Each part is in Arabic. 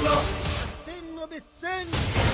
السن بالسن.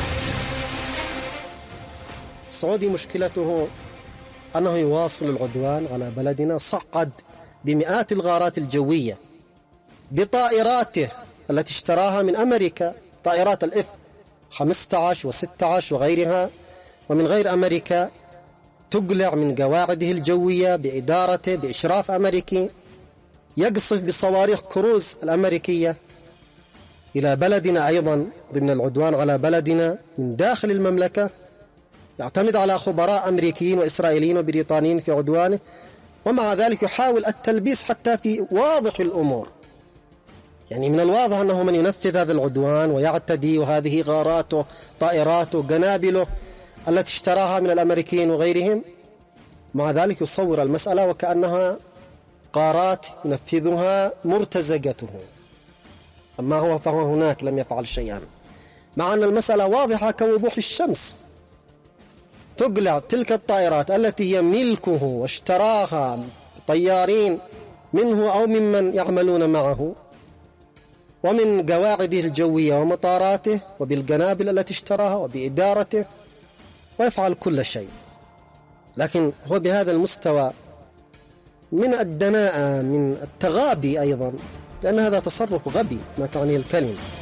السعودي مشكلته أنه يواصل العدوان على بلدنا، صعد بمئات الغارات الجوية بطائراته التي اشتراها من أمريكا، طائرات الإف 15 و16 وغيرها، ومن غير أمريكا تقلع من قواعده الجوية بإدارته بإشراف أمريكي، يقصف بصواريخ كروز الأمريكية إلى بلدنا أيضا ضمن العدوان على بلدنا من داخل المملكة، يعتمد على خبراء أمريكيين وإسرائيليين وبريطانيين في عدوانه، ومع ذلك يحاول التلبيس حتى في واضح الأمور. يعني من الواضح أنه من ينفذ هذا العدوان ويعتدي، وهذه غاراته طائراته قنابله التي اشتراها من الأمريكيين وغيرهم، مع ذلك يصور المسألة وكأنها غارات ينفذها مرتزقته، أما هو فهو هناك لم يفعل شيئا، مع أن المسألة واضحة كوضوح الشمس. تقلع تلك الطائرات التي هي ملكه واشتراها طيارين منه أو ممن يعملون معه، ومن قواعده الجوية ومطاراته وبالقنابل التي اشتراها وبإدارته، ويفعل كل شيء. لكن هو بهذا المستوى من الدناءة، من التغابي أيضا، لأن هذا تصرف غبي ما تعنيه الكلمة.